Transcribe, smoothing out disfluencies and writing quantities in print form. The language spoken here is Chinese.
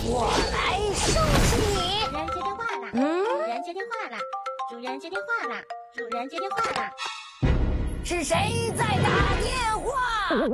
我来收拾你！ 主人接电话啦！主人接电话啦！主人接电话啦！主人接电话啦！ 是谁在打电话？